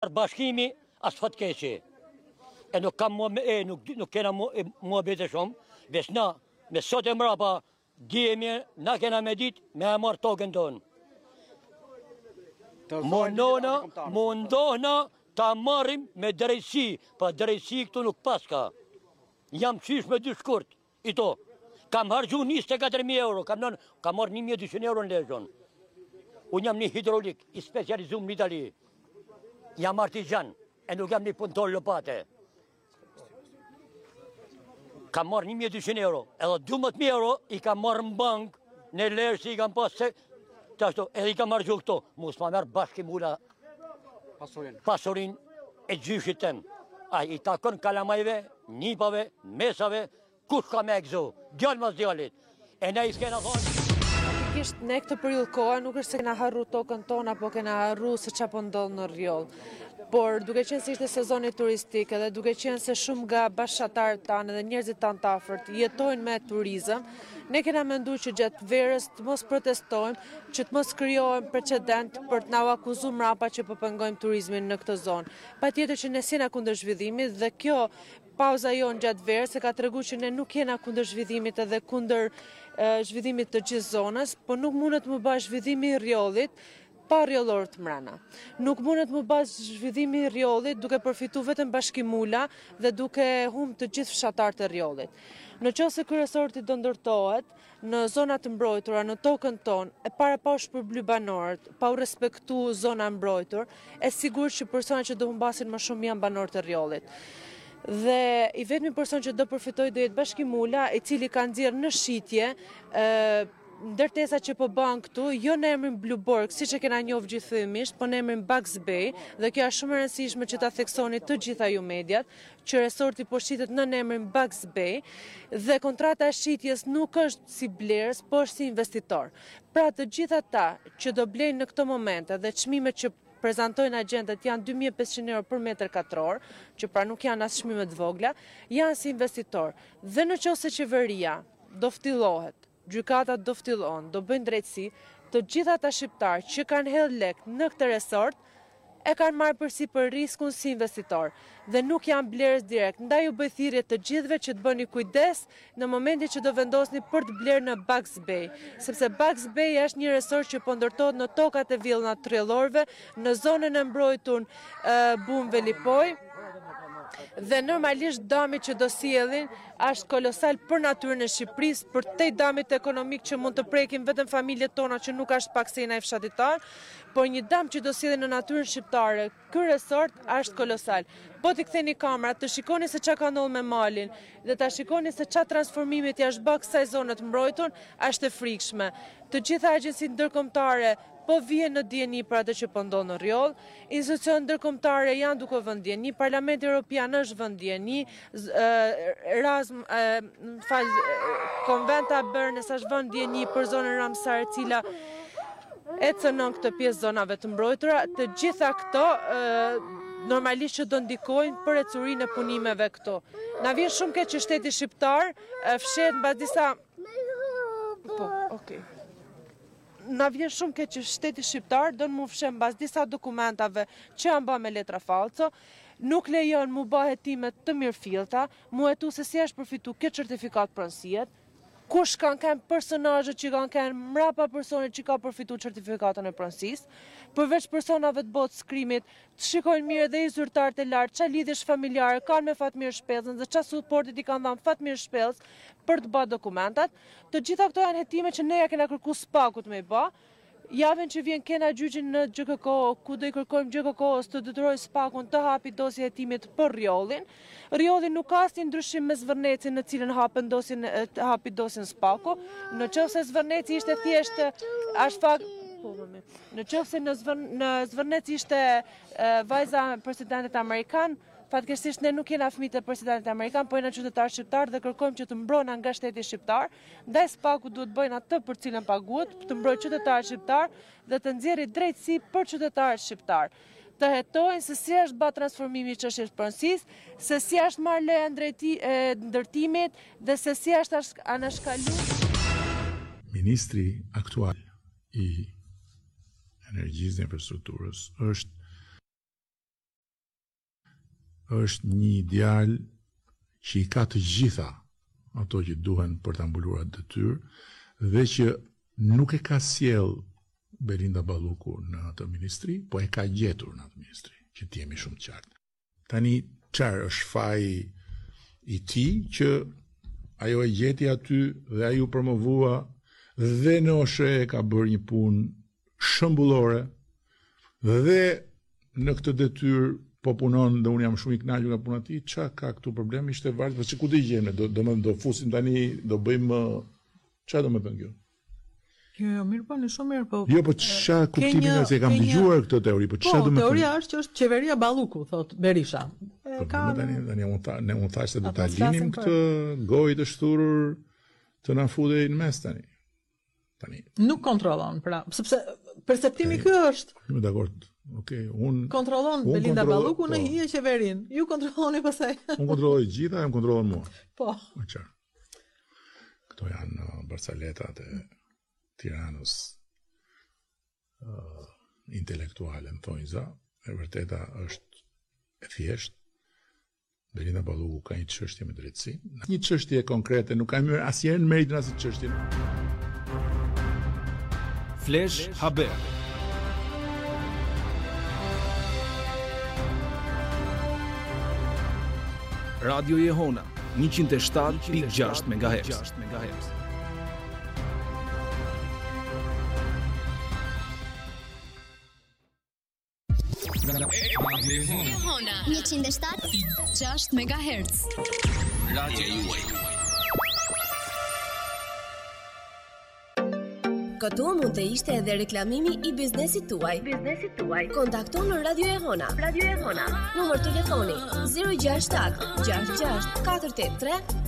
marrë bashkimi, as fatkeqe. E nuk kam nuk kena mua bete shumë, veç na, me sot e mrapa, djemje, na kena me dit, me e marrë tokën tonë. Mundohna ta marrim me drejtësi, pa drejtësi këtu nuk paska. Jam qysh me 2 shkurt, i to. Kam hargju 24.000 euro, kam marrë 1.200 euro në lezon. Unë jam një hidrolik, i specializum në Itali. Jam artizan, e nuk jam një punëtor lopate. Kam marrë 1.200 euro, edhe 12.000 euro i kam marrë në bank, në lërë si i kam pas se, edhe i kam hargju këto. Mus ma merë bashkë mula pasurin e gjyshit tem. A i takon kalamajve, nipave, mesave, kush ka me egzo, djallë mas djallit. E ne i s'kena thonë. Faktikisht, ne këtë periudhë koha nuk është se kena harru tokën tonë, apo kena harru se qa po ndodhë në rjollë. Por duke qenë se ishte sezoni turistik edhe duke qenë se shumë nga bashkëtarët tanë dhe njerëzit tanë të afërt jetojnë me turizëm, ne kena menduar që gjatë verës të mos protestojmë, që të mos krijohen precedent për të na akuzuar mrapa që po pengojmë turizmin në këtë zonë. Patjetër që ne jena kundër zhvillimit dhe kjo pauza jonë gjatë verës e ka treguar që ne nuk jena kundër zhvillimit edhe kundër zhvillimit të gjithë zonës, por nuk mundet më bëj zhvillimi i rjollit pa rjollor të mrena. Nuk mundet më bëj zhvillimi i rjollit duke përfitu vetëm bashkimula dhe duke humbë të gjithë fshatarët e rjollit. Në qoftë se ky resorti do ndërtohet në zonat të mbrojtura, në tokën tonë, e para pa u shpërbly banorët, pa u respektu zona mbrojtur, e sigurt që personat që do humbasin më shumë janë banorët e rjollit. Dhe i vetmi person që do përfitoj do jetë bashkimula, i cili ka nxjerrë në shitje ndërtesa që po bën këtu, jo në emrin Blueborg, siç e kena njohur gjithëmisht, po në emrin Bugs Bay, dhe kjo është shumë e rëndësishme që ta theksoni të gjitha ju mediat, që resorti po shitet në emrin Bugs Bay, dhe kontrata e shitjes nuk është si blerës, por si investitor. Pra të gjitha ata që do blejnë në këto momente dhe çmimet që prezantojnë agentët janë 2.500 euro për metër katror, që pra nuk janë as çmime të vogla, janë si investitor. Dhe në qoftë se qeveria do ftillohet, gjykata do ftillon, do bëjnë drejtësi, të gjitha ata shqiptarë që kanë hedhur lek në këtë resort e kanë marrë përsipër riskun si investitor dhe nuk janë blerës direkt. Ndaj ju bëj thirrje të gjithëve që të bëni kujdes në momentin që do vendosni për të blerë në Bugs Bay, sepse Bugs Bay është një resort që po ndërtohet në tokat e villna të rrjellorëve, në zonën e mbrojtur Bumve Lipoj. Dhe normalisht dami që do sjellin është kolosal për natyrën e Shqipërisë, për te damit ekonomik që mund të prekin vetëm familjet tona që nuk është pak se jena i fshatit tanë, por një dam që do sjellin në natyrën shqiptare, ky resort është kolosal. Po t'i ktheni kamerat, të shikoni se çka ka ndodhur me malin dhe ta shikoni se ç'a transformimit jashtë bë kësaj zone të mbrojtur, është e frikshme. Të gjitha agjencitë ndërkombëtare po vjen në dieni për atë që po ndodh në rjoll, institucionet ndërkombëtare janë duke vënë dieni, Parlamenti Evropian është vënë dieni, Konventa Bernes është vënë dieni për zonën Ramsar, e cila e cënon këtë pjesë zonave të mbrojtura. Të gjitha këto normalisht që do ndikojnë për ecurinë e punimeve këtu. Na vjen shumë keq që shteti shqiptar fshet mbas disa Na vjen shumë keq që shteti shqiptar do mu fshem mbas disa dokumentave që janë bërë me letra falco, nuk lejon mu bë hetime të mirëfillta, mu hetu se si është përfitu këtë certifikat pronësiet, kush kanë kënë personazhe që kanë kënë mrapa personit që ka përfitu certifikatën e pronësisë, përveç personave të botë skrimit, të shikojnë mirë dhe i zyrtarët e lartë, qa lidhjesh familjare kanë me Fatmir Shpellën dhe qa suportit i kanë dhënë Fatmir Shpellës për të bërë dokumentat. Të gjitha këto janë hetime që ne ja kena kërku SPAK-ut me i bë. Javën që vjen kena gjyqin në GKK, ku do i kërkojmë GKK-s të detyroj SPAK-un të hapi dosje hetimit për rjollin. Rjolli nuk ka asnjë ndryshim me Zvërnecin në cilën hapi dosjen SPAK-u. Në qoftë se Zvërneci ishte thjesht është fakt në qoftë se në Zvërnec ishte vajza presidentit amerikan, fatkeqësisht ne nuk jena fëmijët e presidentit amerikan, po jena qytetarë shqiptar dhe kërkojmë që të mbrojnë nga shteti shqiptar, ndaj SPAK-u duhet bëjnë atë për cilën paguhet, të mbrojë qytetarët shqiptar dhe të nxjerrë drejtësi për qytetarët shqiptar. Të hetojnë se si është bërë transformimi i çështjes pronësisë, se si është marrë leja ndërtimit dhe se si është anashkaluar. Ministri aktual i Energjisë dhe Infrastrukturës është është një ideal që i ka të gjitha ato që duhen për ta mbuluar atë detyrë dhe që nuk e ka sjell Belinda Balluku në atë ministri, po e ka gjetur në atë ministri, që të jemi shumë të qartë. Tani çfarë është faji i tij që ajo e gjeti aty dhe ai u promovua dhe në OSHE ka bërë një punë shembullore dhe në këtë detyrë po punon dhe unë jam shumë i kënaqur nga puna e tij. Çka ka këtu problemi? Ishte varg, po ku do i gjejmë? Do fusim tani, do bëjmë çfarë do më thënë kjo? Jo, mirë po, në shumë mirë po. Jo, po ç'a kuptimi nga se kam dëgjuar këtë teori, po ç'a do më thënë? Teoria është që është qeveria Balluku, thot Berisha. Ka tani unë thash se do ta linim këtë gojë të shturur të na futej në mes tani. Nuk kontrollon, pra, sepse perceptimi ky është. Jam dakord. Okej, unë kontrollon Belinda Balluku në hije qeverin. Ju kontrolloni pastaj. Unë kontrolloj gjitha, më kontrollon mua. Po. Këto janë barcaletat e Tiranës intelektuale, në thonjza. E vërteta është e thjesht. Belinda Balluku ka një çështje me drejtësi. Një çështje konkrete, nuk ka hyrë asnjëherë në meritin asnjë çështje. Flash Haber. Radio Jehona 107.6 MHz. Jehona 107.6 MHz. Radio juaj. Këtu mund të ishte edhe reklamimi i biznesit tuaj. Kontakto në Radio Jehona. Numër telefoni 067 66 483